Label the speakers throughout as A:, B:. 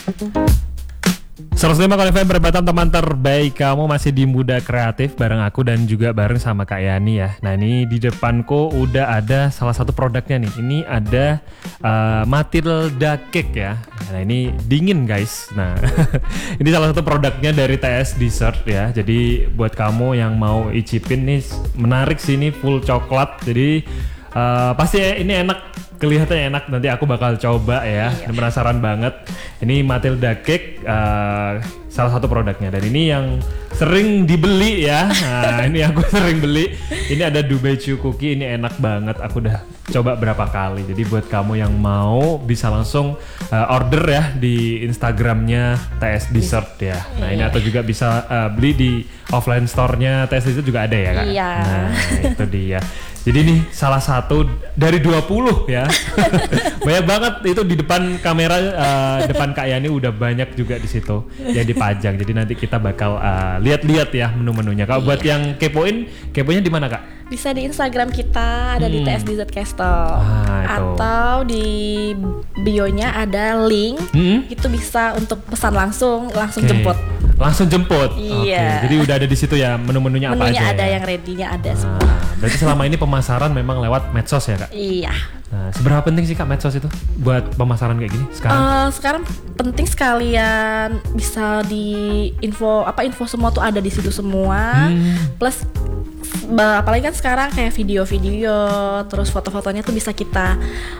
A: 105,5 Perempatan teman terbaik. Kamu masih di Muda Kreatif bareng aku dan juga bareng sama Kak Yani ya. Nah ini di depanku udah ada salah satu produknya nih. Ini ada Matilda Cake ya. Nah ini dingin guys. Nah ini salah satu produknya dari TS Dessert ya. Jadi buat kamu yang mau icipin nih menarik sih, ini full coklat. Jadi pasti ini enak, kelihatannya enak. Nanti aku bakal coba ya.
B: Iya.
A: Penasaran banget. Ini Matilda Cake, salah satu produknya. Dan ini yang sering dibeli ya. Nah ini aku sering beli. Ini ada Dubai Chew Cookie. Ini enak banget. Aku udah coba berapa kali. Jadi buat kamu yang mau bisa langsung order ya di Instagramnya TS Dessert ya. Nah ini atau juga bisa beli di offline store-nya TS Dessert juga ada ya Kak?
B: Iya.
A: Nah itu dia. Jadi ini salah satu dari 20 ya. Banyak banget itu di depan kamera, depan Kak Yani udah banyak juga di situ yang dipajang. Jadi nanti kita bakal lihat-lihat ya menu-menunya. Kalau buat yang keponya di mana Kak?
B: Bisa di Instagram kita, ada di TS Dessert Castle. Atau di bio-nya ada link. Itu bisa untuk pesan langsung jemput.
A: Langsung jemput.
B: Iya.
A: Jadi udah ada di situ ya menu-menunya apa aja.
B: Menunya ada
A: ya?
B: yang ready-nya ada semua.
A: Berarti selama ini pemasaran memang lewat medsos ya Kak?
B: Iya.
A: Nah, seberapa penting sih Kak medsos itu buat pemasaran kayak gini sekarang?
B: Sekarang penting sekalian bisa di info semua tuh ada di situ semua. Plus apalagi kan sekarang kayak video-video terus foto-fotonya tuh bisa kita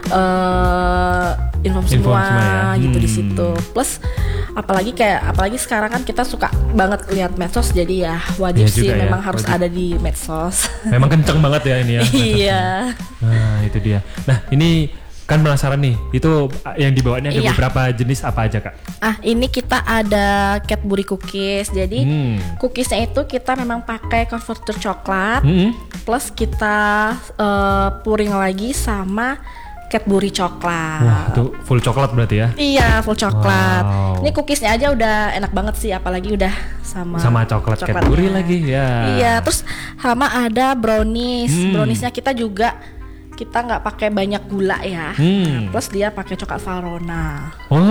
B: inform semua
A: ya.
B: gitu di situ. Plus apalagi sekarang kan kita suka banget lihat medsos, jadi ya wajib
A: ya
B: sih memang
A: ya,
B: harus
A: wajib.
B: ada di medsos.
A: Memang kenceng banget ya ini ya.
B: Iya.
A: Nah itu dia. Nah ini kan penasaran nih, itu yang dibawanya ada beberapa jenis apa aja Kak?
B: Ini kita ada Cadbury cookies. Jadi cookiesnya itu kita memang pakai converter coklat, plus kita puring lagi sama Cadbury coklat.
A: Wah itu full coklat berarti ya?
B: Iya full coklat.
A: Wow.
B: Ini cookiesnya aja udah enak banget sih, apalagi udah sama
A: coklat Cadbury lagi ya.
B: Iya, terus sama ada brownies. Browniesnya kita nggak pakai banyak gula ya. Plus dia pakai coklat Valrhona.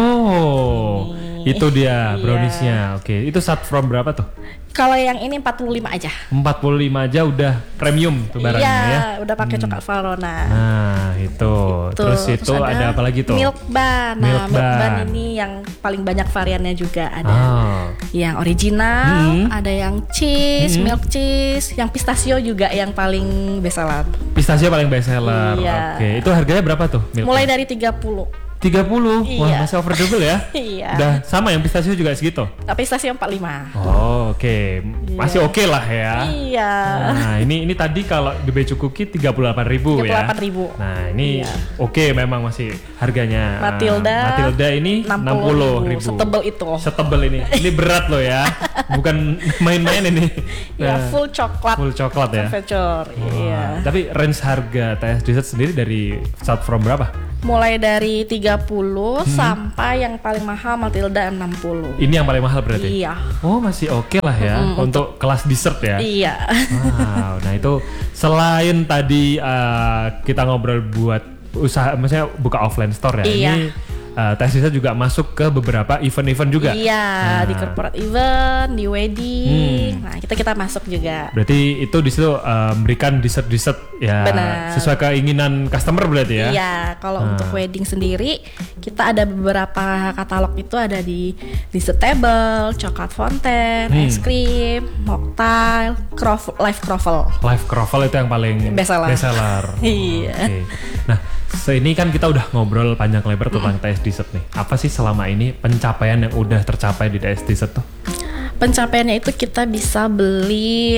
A: Oh, itu dia browniesnya. Oke, itu start from berapa tuh?
B: Kalau yang ini 45 aja.
A: 45 aja udah premium tuh barangnya ya.
B: Iya, udah pakai coklat Valrhona.
A: Nah, itu. Terus itu ada apa lagi tuh?
B: Milk Bun. Nah, Milk Bun ini yang paling banyak variannya juga ada. Yang original, ada yang cheese, milk cheese, yang pistachio juga yang paling best seller.
A: Pistachio paling best seller.
B: Iya.
A: Oke, itu harganya berapa tuh? Milk
B: Mulai
A: Bun?
B: dari 30.
A: 30?
B: Iya.
A: Wah, masih affordable ya?
B: Iya.
A: Udah sama yang pistachio juga segitu?
B: Pistachio 45.
A: Oh, oke. Masih oke lah ya.
B: Iya.
A: Nah, ini tadi kalau Dubai Chew Cookie 38.000 ya.
B: 38.000.
A: Nah, ini oke memang masih harganya.
B: Matilda
A: ini 60.000. Setebel ini. Ini berat loh ya. Bukan main-main ini.
B: Ya, full coklat.
A: Full coklat ya.
B: Converter. Iya.
A: Tapi range harga TS Dessert sendiri dari start from berapa?
B: Mulai dari 30 sampai yang paling mahal Matilda 60.
A: Ini yang paling mahal berarti?
B: Iya.
A: Oh, masih oke lah ya untuk kelas dessert ya.
B: Iya.
A: Wow, nah itu selain tadi kita ngobrol buat usaha, maksudnya buka offline store ya.
B: Iya.
A: Ini TS Dessert juga masuk ke beberapa event-event juga.
B: Iya, di corporate event, di wedding. Nah, kita masuk juga.
A: Berarti itu di situ memberikan dessert ya.
B: Benar.
A: Sesuai keinginan customer berarti ya.
B: Iya, kalau untuk wedding sendiri kita ada beberapa katalog itu ada di dessert table, coklat fonten, es krim, mocktail, live croffle.
A: Live croffle itu yang paling
B: best seller.
A: Iya. Okay. Nah, ini kan kita udah ngobrol panjang lebar tentang TS Dessert nih. Apa sih selama ini pencapaian yang udah tercapai di TS Dessert tuh?
B: Pencapaiannya itu kita bisa beli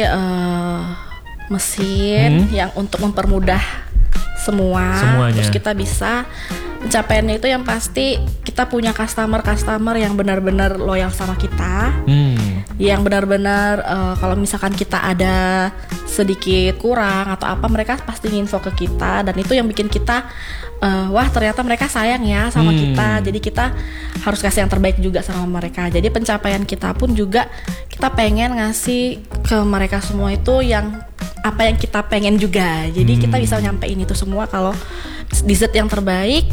B: mesin yang untuk mempermudah semuanya. Terus kita bisa pencapaiannya itu yang pasti kita punya customer yang benar-benar loyal sama kita. Yang benar-benar kalau misalkan kita ada sedikit kurang atau apa, mereka pasti nginfo ke kita, dan itu yang bikin kita wah ternyata mereka sayang ya sama kita, jadi kita harus kasih yang terbaik juga sama mereka. Jadi pencapaian kita pun juga kita pengen ngasih ke mereka semua itu yang apa yang kita pengen juga. Jadi kita bisa nyampein itu semua kalau dessert yang terbaik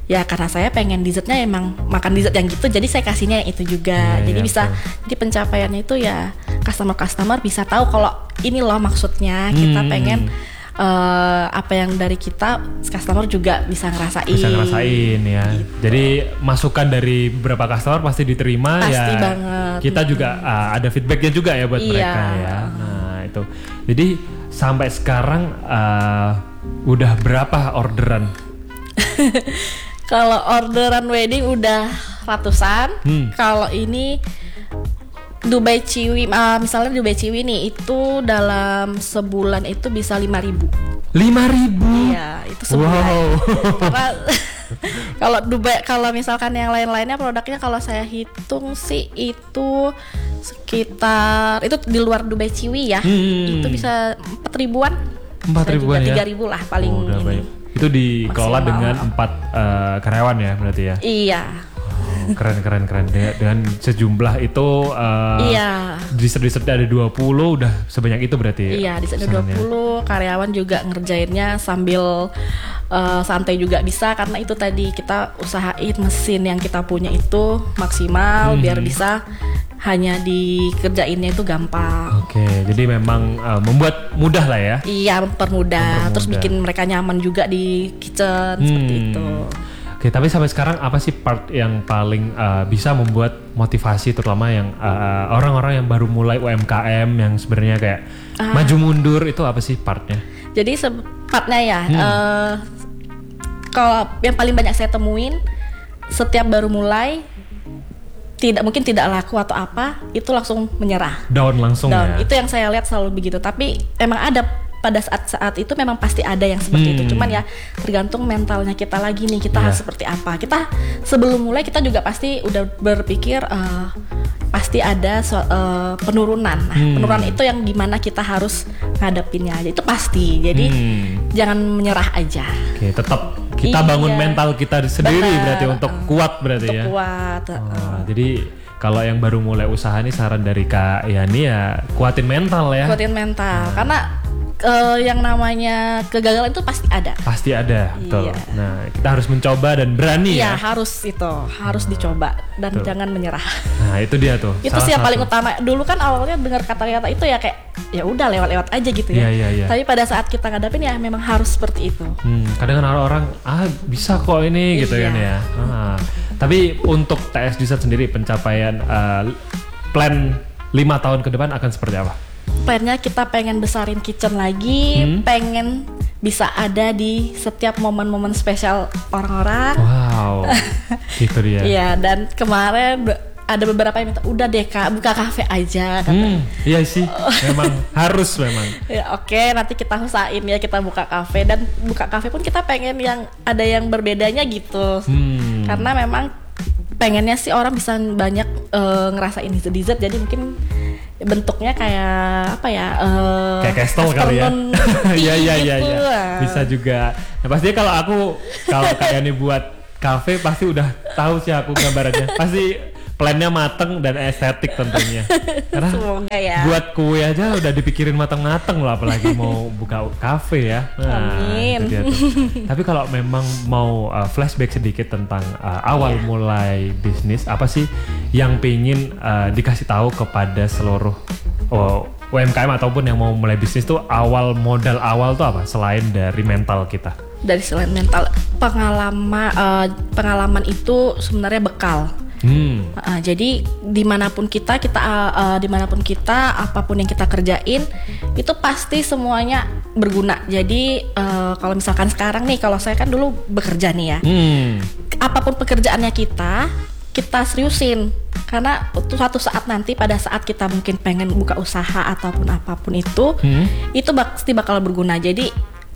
B: ya karena saya pengen dessertnya emang makan dessert yang gitu, jadi saya kasihnya yang itu juga. Jadi bisa, jadi pencapaiannya itu ya customer bisa tahu kalau ini loh maksudnya kita pengen apa yang dari kita customer juga bisa ngerasain
A: ya. Gitu. Jadi masukan dari beberapa customer pasti diterima. Pasti ya. Banget. Kita juga ada feedbacknya juga ya buat mereka ya. Nah itu. Jadi sampai sekarang udah berapa orderan?
B: Kalau orderan wedding udah ratusan. Kalau ini Dubai Ciwi, misalnya Dubai Ciwi nih, itu dalam sebulan itu bisa 5.000.
A: 5.000?
B: Iya, itu sebulan. Wow. Karena kalau misalkan yang lain-lainnya produknya kalau saya hitung sih itu sekitar, itu di luar Dubai Ciwi ya, itu bisa 4.000-an.
A: 4.000-an ya?
B: 3.000 lah paling ini.
A: Itu dikelola dengan 4 karyawan ya berarti ya?
B: Iya.
A: Keren dengan sejumlah itu dessert-dessertnya ada 20, udah sebanyak itu berarti.
B: Iya, dessertnya 20, karyawan juga ngerjainnya sambil santai juga bisa, karena itu tadi kita usahain mesin yang kita punya itu maksimal biar bisa hanya dikerjainnya itu gampang.
A: Oke, jadi memang membuat mudah lah ya.
B: Iya, mempermudah. Terus bikin mereka nyaman juga di kitchen seperti itu.
A: Oke, tapi sampai sekarang apa sih part yang paling bisa membuat motivasi, terutama yang orang-orang yang baru mulai UMKM yang sebenarnya kayak maju mundur, itu apa sih partnya?
B: Jadi partnya ya, kalau yang paling banyak saya temuin setiap baru mulai mungkin tidak laku atau apa, itu langsung menyerah.
A: Down langsung ya.
B: Itu yang saya lihat selalu begitu. Tapi emang ada pada saat itu memang pasti ada yang seperti itu. Cuman ya tergantung mentalnya kita lagi nih, kita harus seperti apa. Kita sebelum mulai kita juga pasti udah berpikir pasti ada penurunan. Nah, penurunan itu yang gimana kita harus ngadepinnya aja, itu pasti. Jadi jangan menyerah aja.
A: Oke, tetap kita bangun mental kita sendiri. Benar. Berarti untuk kuat berarti untuk ya.
B: Kuat.
A: Jadi kalau yang baru mulai usaha nih, saran dari Kak Yani ya kuatin mental ya.
B: Kuatin mental, karena yang namanya kegagalan itu pasti ada.
A: Pasti ada, betul. Iya. Nah, kita harus mencoba dan berani ya.
B: Iya, harus dicoba dan jangan menyerah.
A: Nah, itu dia tuh.
B: Itu sih yang paling utama. Dulu kan awalnya dengar kata-kata itu ya kayak ya udah lewat-lewat aja gitu ya.
A: Iya.
B: Tapi pada saat kita ngadapin ya memang harus seperti itu.
A: Kadang kan orang bisa kok ini gitu kan ya. Tapi untuk TS Dessert sendiri pencapaian plan 5 tahun ke depan akan seperti apa?
B: Plannya kita pengen besarin kitchen lagi, pengen bisa ada di setiap momen-momen spesial orang-orang.
A: Wow, gitu dia.
B: Iya, dan kemarin ada beberapa yang minta, udah deh Kak, buka kafe aja.
A: Iya sih, memang harus memang.
B: Ya oke, nanti kita usahain ya kita buka kafe, dan buka kafe pun kita pengen yang ada yang berbedanya gitu. Karena memang pengennya sih orang bisa banyak ngerasain dessert, jadi mungkin bentuknya kayak apa ya?
A: Kayak castle kali ya. Iya. Bisa juga. Nah, pastinya kalau Kak Yani buat kafe pasti udah tahu sih aku gambarannya. Pasti plannya mateng dan estetik tentunya. Karena
B: semoga ya.
A: Buat kue aja udah dipikirin mateng-mateng loh, apalagi mau buka kafe ya. Nah,
B: amin.
A: Tapi kalau memang mau flashback sedikit tentang awal mulai bisnis, apa sih yang pengen dikasih tahu kepada seluruh UMKM ataupun yang mau mulai bisnis tuh, modal awal tuh apa selain dari mental kita?
B: Dari selain mental, pengalaman itu sebenarnya bekal. Jadi dimanapun kita apapun yang kita kerjain itu pasti semuanya berguna. Jadi kalau misalkan sekarang nih, kalau saya kan dulu bekerja nih ya, apapun pekerjaannya kita seriusin, karena suatu saat nanti pada saat kita mungkin pengen buka usaha ataupun apapun itu pasti bakal berguna. Jadi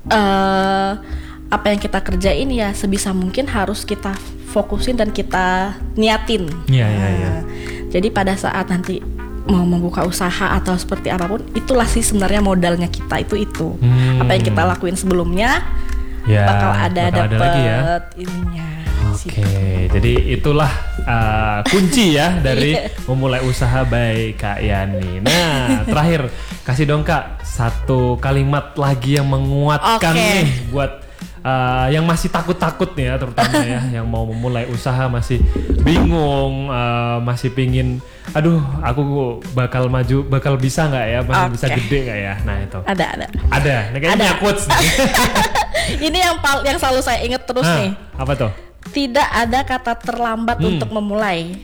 B: apa yang kita kerjain ya sebisa mungkin harus kita fokusin dan kita niatin.
A: Iya.
B: Jadi pada saat nanti mau membuka usaha atau seperti apapun, itulah sih sebenarnya modalnya kita itu. Apa yang kita lakuin sebelumnya bakal ada
A: lagi ya
B: ininya.
A: Oke, jadi itulah kunci ya dari memulai usaha by Kak Yani. Nah, terakhir kasih dong Kak satu kalimat lagi yang menguatkan nih buat yang masih takut-takut nih ya, terutama ya yang mau memulai usaha masih bingung, masih pingin, aduh aku bakal maju, bakal bisa nggak ya, masih bisa gede nggak ya? Nah itu. Ada. Ini kayaknya quotes nih.
B: Ini yang selalu saya ingat terus nih.
A: Apa tuh?
B: Tidak ada kata terlambat untuk memulai.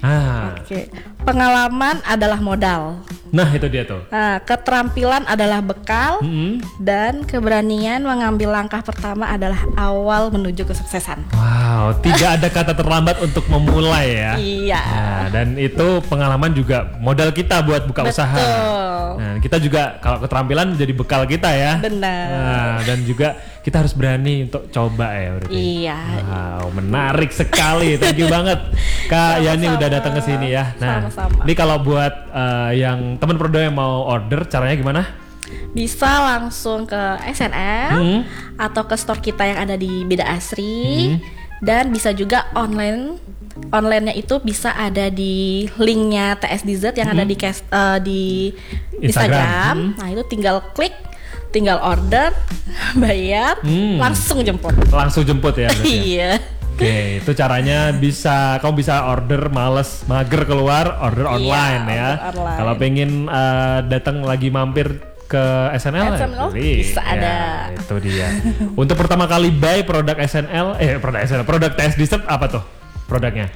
B: Pengalaman adalah modal.
A: Nah itu dia tuh.
B: Keterampilan adalah bekal, dan keberanian mengambil langkah pertama adalah awal menuju kesuksesan.
A: Wow, tidak ada kata terlambat untuk memulai ya.
B: Iya.
A: Nah, dan itu pengalaman juga modal kita buat buka usaha. Nah, kita juga kalau keterampilan jadi bekal kita ya.
B: Benar.
A: Nah, dan juga kita harus berani untuk coba ya berarti.
B: Iya.
A: Wow, menarik sekali. Thank you banget Kak Yani udah datang ke sini ya. Nah, ini kalau buat yang teman Prodo yang mau order, caranya gimana?
B: Bisa langsung ke SNL atau ke store kita yang ada di Beda Asri, dan bisa juga online-nya itu bisa ada di linknya TS Dessert yang ada di Instagram. Nah itu tinggal klik, tinggal order, bayar, langsung jemput.
A: Langsung jemput ya?
B: Iya.
A: Oke, itu caranya kamu bisa order mager keluar, order online ya. Kalau pengen datang lagi mampir ke SNL
B: bisa ada.
A: Itu dia. Untuk pertama kali buy produk produk TS Dessert apa tuh produknya?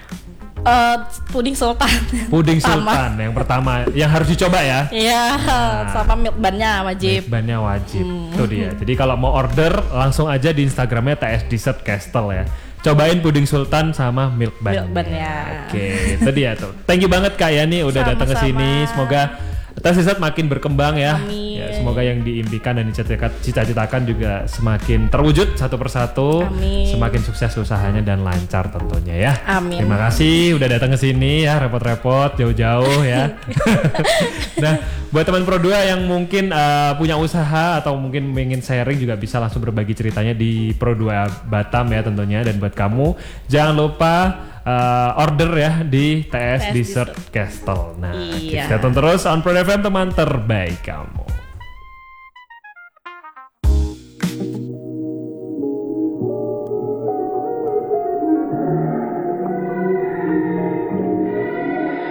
B: Puding Sultan.
A: Puding Sultan yang pertama yang harus dicoba ya.
B: Iya, sama milk bun-nya wajib.
A: Milk bun-nya wajib. Itu dia. Jadi kalau mau order langsung aja di Instagramnya TS Dessert Castle ya. Cobain puding Sultan sama milk bun-nya. Oke, itu dia tuh. Thank you banget Kak Yani udah datang ke sini. Semoga TS Dessert makin berkembang ya. Ya. Semoga yang diimpikan dan dicita-citakan juga semakin terwujud satu persatu.
B: Amin.
A: Semakin sukses usahanya dan lancar tentunya ya.
B: Amin.
A: Terima kasih udah datang ke sini ya, repot-repot jauh-jauh ya. Nah, buat teman Pro2 yang mungkin punya usaha atau mungkin ingin sharing juga bisa langsung berbagi ceritanya di Pro2 Batam ya tentunya. Dan buat kamu jangan lupa order ya di TS Dessert Castle. Nah, kita tonton terus on Pro FM teman terbaik kamu.